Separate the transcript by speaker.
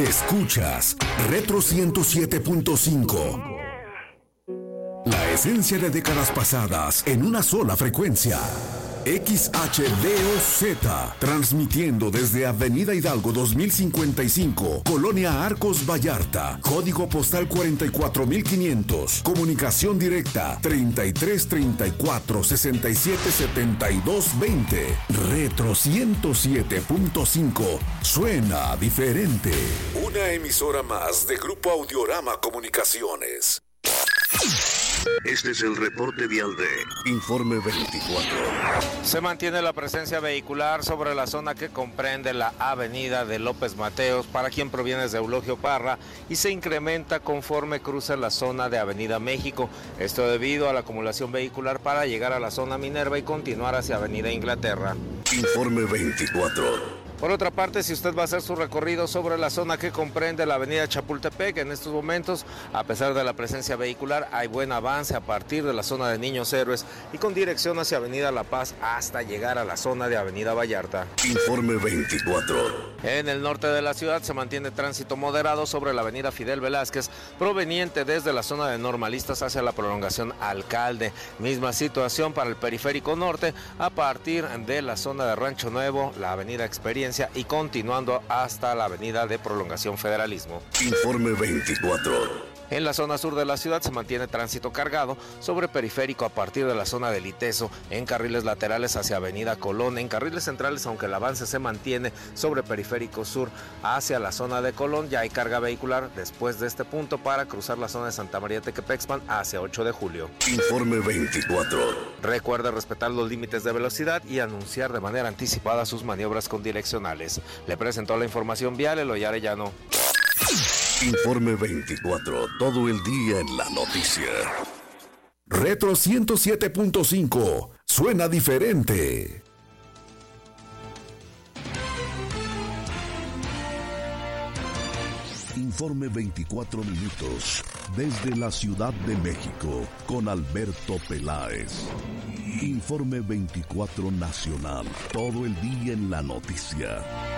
Speaker 1: Escuchas Retro 107.5. La esencia de décadas pasadas en una sola frecuencia. XHDOZ, transmitiendo desde Avenida Hidalgo 2055, Colonia Arcos Vallarta, código postal 44500, comunicación directa 3334-677220. Retro 107.5, suena diferente. Una emisora más de Grupo Audiorama Comunicaciones. Este es el reporte vial de Informe 24.
Speaker 2: Se mantiene la presencia vehicular sobre la zona que comprende la avenida de López Mateos para quien proviene desde Eulogio Parra y se incrementa conforme cruza la zona de Avenida México. Esto debido a la acumulación vehicular para llegar a la zona Minerva y continuar hacia Avenida Inglaterra.
Speaker 1: Informe 24.
Speaker 2: Por otra parte, si usted va a hacer su recorrido sobre la zona que comprende la avenida Chapultepec, en estos momentos, a pesar de la presencia vehicular, hay buen avance a partir de la zona de Niños Héroes y con dirección hacia avenida La Paz hasta llegar a la zona de avenida Vallarta.
Speaker 1: Informe 24.
Speaker 2: En el norte de la ciudad se mantiene tránsito moderado sobre la avenida Fidel Velázquez, proveniente desde la zona de Normalistas hacia la prolongación Alcalde. Misma situación para el periférico norte, a partir de la zona de Rancho Nuevo, la avenida Experiencia y continuando hasta la avenida de Prolongación Federalismo.
Speaker 1: Informe 24.
Speaker 2: En la zona sur de la ciudad se mantiene tránsito cargado sobre periférico a partir de la zona del Iteso, en carriles laterales hacia avenida Colón, en carriles centrales, aunque el avance se mantiene sobre periférico sur hacia la zona de Colón, ya hay carga vehicular después de este punto para cruzar la zona de Santa María Tequepexpan hacia 8 de julio.
Speaker 1: Informe 24.
Speaker 2: Recuerde respetar los límites de velocidad y anunciar de manera anticipada sus maniobras con direccionales. Le presentó la información vial Eloy Arellano.
Speaker 1: Informe 24, todo el día en la noticia. Retro 107.5, suena diferente. Informe 24 minutos, desde la Ciudad de México, con Alberto Peláez. Informe 24 nacional, todo el día en la noticia.